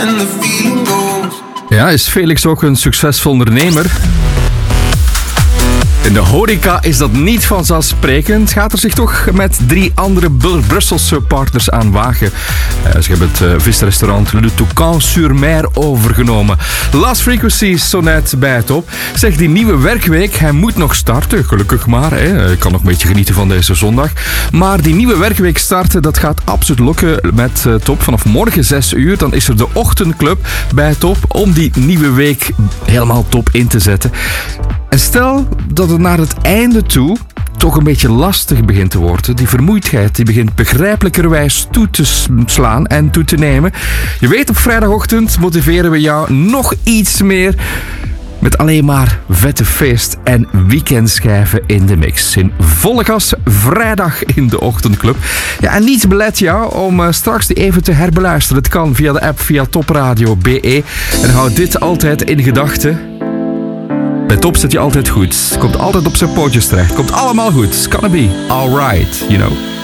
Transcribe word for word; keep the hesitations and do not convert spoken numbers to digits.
and the feeling goes. Ja, is Felix ook een succesvol ondernemer? In de horeca is dat niet vanzelfsprekend. Gaat er zich toch met drie andere Brusselse partners aan wagen. Uh, ze hebben het uh, visrestaurant Le Toucan-sur-Mer overgenomen. Last Frequency zo net bij het op. Zeg, die nieuwe werkweek, hij moet nog starten. Gelukkig maar. Hè. Ik kan nog een beetje genieten van deze zondag. Maar die nieuwe werkweek starten, dat gaat absoluut lukken met uh, top. Vanaf morgen zes uur, dan is er de ochtendclub bij top om die nieuwe week helemaal top in te zetten. En stel dat het naar het einde toe toch een beetje lastig begint te worden. Die vermoeidheid die begint begrijpelijkerwijs toe te slaan en toe te nemen. Je weet, op vrijdagochtend motiveren we jou nog iets meer met alleen maar vette feest- en weekendschijven in de mix. In volle gas vrijdag in de ochtendclub. Ja, en niets belet jou om uh, straks die even te herbeluisteren. Het kan via de app, via topradio punt be. En houd dit altijd in gedachten. Bij top zit je altijd goed. Komt altijd op zijn pootjes terecht. Komt allemaal goed. It's gonna be alright, you know.